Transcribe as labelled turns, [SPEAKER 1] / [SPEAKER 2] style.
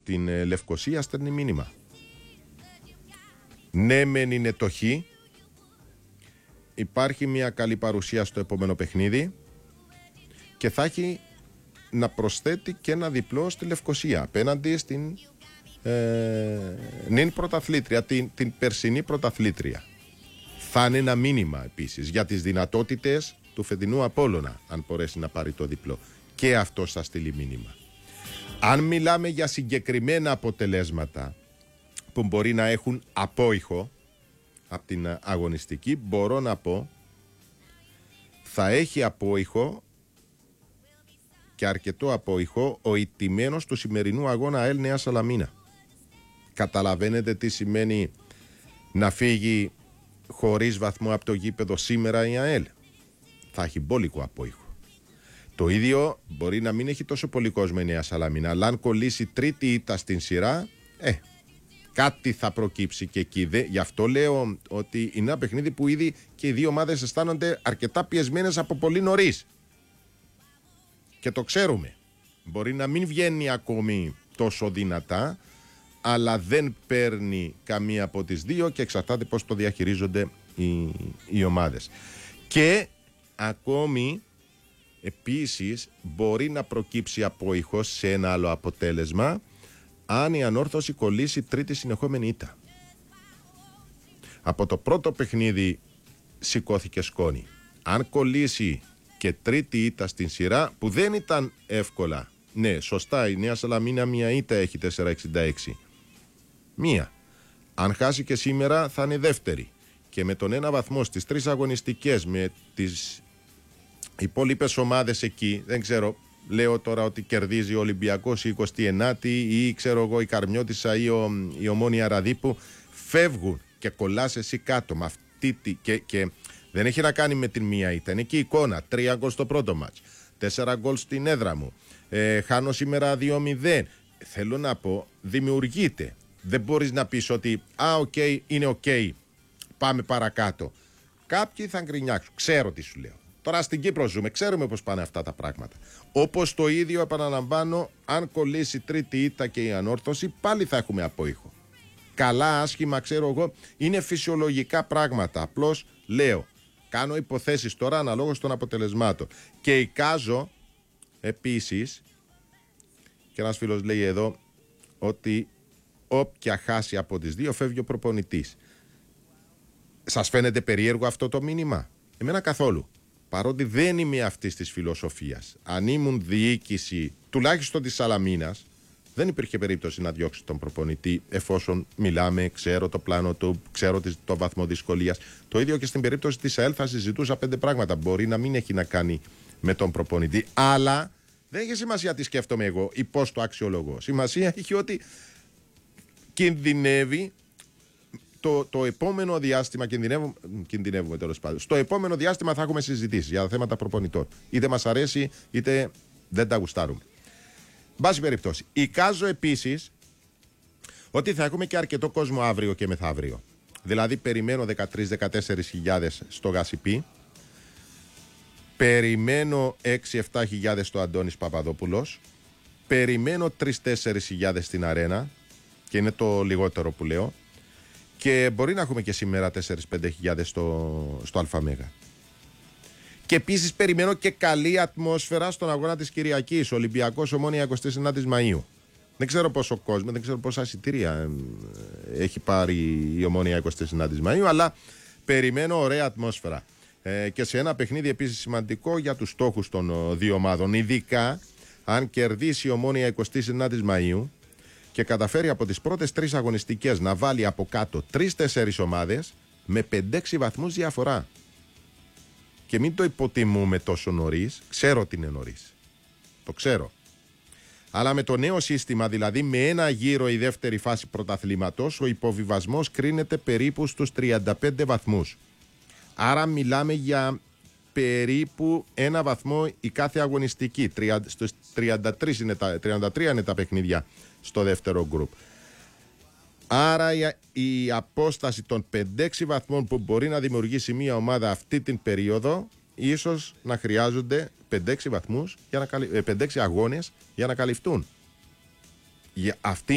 [SPEAKER 1] την Λευκοσία στέλνει μήνυμα. Ναι, μεν είναι το Χ. Υπάρχει μια καλή παρουσία στο επόμενο παιχνίδι και θα έχει να προσθέτει και ένα διπλό στη Λευκοσία απέναντι στην νυν πρωταθλήτρια, την περσινή πρωταθλήτρια. Θα είναι ένα μήνυμα επίσης για τις δυνατότητες του φετινού Απόλλωνα, αν μπορέσει να πάρει το διπλό. Και αυτό θα στείλει μήνυμα. Αν μιλάμε για συγκεκριμένα αποτελέσματα που μπορεί να έχουν απόϊχο από την αγωνιστική, μπορώ να πω θα έχει απόϊχο και αρκετό απόϊχο ο ηττημένος του σημερινού αγώνα ΑΕΛ Νέα Σαλαμίνα. Καταλαβαίνετε τι σημαίνει να φύγει χωρίς βαθμό από το γήπεδο σήμερα η ΑΕΛ? Θα έχει μπόλικο απόϊχο. Το ίδιο μπορεί να μην έχει τόσο πολύ κόσμο η Νέα Σαλαμίνα, αλλά αν κολλήσει τρίτη ήττα στην σειρά, κάτι θα προκύψει και εκεί. Γι' αυτό λέω ότι είναι ένα παιχνίδι που ήδη και οι δύο ομάδες αισθάνονται αρκετά πιεσμένες από πολύ νωρίς. Και το ξέρουμε. Μπορεί να μην βγαίνει ακόμη τόσο δυνατά, αλλά δεν παίρνει καμία από τις δύο και εξαρτάται πώς το διαχειρίζονται οι ομάδες. Και ακόμη επίσης μπορεί να προκύψει απόϊχος σε ένα άλλο αποτέλεσμα αν η Ανόρθωση κολλήσει τρίτη συνεχόμενη ήττα. Από το πρώτο παιχνίδι σηκώθηκε σκόνη. Αν κολλήσει και τρίτη ήττα στην σειρά, που δεν ήταν εύκολα. Ναι, σωστά, η Νέα Σαλαμίνα μία ήττα έχει 4,66. Μία. Αν χάσει και σήμερα θα είναι δεύτερη. Και με τον ένα βαθμό στις τρεις αγωνιστικές, με τις υπόλοιπες ομάδες εκεί, δεν ξέρω, λέω τώρα ότι κερδίζει ο Ολυμπιακός η 29η ή ξέρω εγώ η Καρμιώτισσα ή η Ομόνια Ραδίπου, φεύγουν και κολλάς εσύ κάτω με αυτή και δεν έχει να κάνει με την μία ήττα. Είναι και η εικόνα. 3 γκολ στο πρώτο μάτς, 4 γκολ στην έδρα μου. Χάνω σήμερα 2-0. Θέλω να πω, δημιουργείται. Δεν μπορείς να πεις ότι είναι ok, πάμε παρακάτω. Κάποιοι θα γκρινιάξουν. Ξέρω τι σου λέω. Τώρα στην Κύπρο ζούμε, ξέρουμε πώς πάνε αυτά τα πράγματα. Όπως το ίδιο επαναλαμβάνω, αν κολλήσει τρίτη ήττα και η Ανόρθωση, πάλι θα έχουμε απόϊχο. Καλά, άσχημα, ξέρω εγώ, είναι φυσιολογικά πράγματα. Απλώς λέω, κάνω υποθέσεις τώρα αναλόγως των αποτελεσμάτων. Και εικάζω επίσης, και ένας φίλος λέει εδώ, ότι όποια χάσει από τις δύο φεύγει ο προπονητής. Σας φαίνεται περίεργο αυτό το μήνυμα? Εμένα καθόλου. Παρότι δεν είμαι αυτής της φιλοσοφίας. Αν ήμουν διοίκηση τουλάχιστον της Σαλαμίνας, δεν υπήρχε περίπτωση να διώξει τον προπονητή, εφόσον μιλάμε, ξέρω το πλάνο του, ξέρω το βαθμό δυσκολίας. Το ίδιο και στην περίπτωση της ΑΕΛ θα συζητούσα 5 πράγματα. Μπορεί να μην έχει να κάνει με τον προπονητή, αλλά δεν έχει σημασία τι σκέφτομαι εγώ ή πώς το αξιολογώ. Σημασία έχει ότι κινδυνεύει το επόμενο διάστημα, κινδυνεύουμε τέλος πάντων. Στο επόμενο διάστημα θα έχουμε συζητήσεις για τα θέματα προπονητών. Είτε μας αρέσει, είτε δεν τα γουστάρουμε. Μπάση περιπτώσει. Εικάζω επίσης ότι θα έχουμε και αρκετό κόσμο αύριο και μεθαύριο. Δηλαδή περιμένω 13-14 χιλιάδες στο Γασιπί. Περιμένω 6-7 χιλιάδες στο Αντώνης Παπαδόπουλος. Περιμένω 3-4 χιλιάδες στην Αρένα. Και είναι το λιγότερο που λέω. Και μπορεί να έχουμε και σήμερα 4-5 χιλιάδες στο Αλφαμέγα. Και επίσης περιμένω και καλή ατμόσφαιρα στον αγώνα της Κυριακής. Ολυμπιακός Ομόνια 29 Μαΐου. Δεν ξέρω πόσο κόσμο, δεν ξέρω πόσα εισιτήρια έχει πάρει η Ομόνια 29 Μαΐου, αλλά περιμένω ωραία ατμόσφαιρα. Και σε ένα παιχνίδι επίσης σημαντικό για τους στόχους των δύο ομάδων. Ειδικά αν κερδίσει η Ομόνια 29 Μαΐου και καταφέρει από τις πρώτες 3 αγωνιστικές να βάλει από κάτω 3-4 ομάδες με 5-6 βαθμούς διαφορά. Και μην το υποτιμούμε τόσο νωρίς. Ξέρω ότι είναι νωρίς. Το ξέρω. Αλλά με το νέο σύστημα, δηλαδή με ένα γύρο η δεύτερη φάση πρωταθλήματος, ο υποβιβασμός κρίνεται περίπου στους 35 βαθμούς. Άρα μιλάμε για περίπου ένα βαθμό η κάθε αγωνιστική. Στους 33 είναι τα παιχνίδια στο δεύτερο γκρουπ. Άρα η απόσταση των 5-6 βαθμών που μπορεί να δημιουργήσει μια ομάδα αυτή την περίοδο, ίσως να χρειάζονται 5-6 αγώνες για να καλυφθούν. Αυτή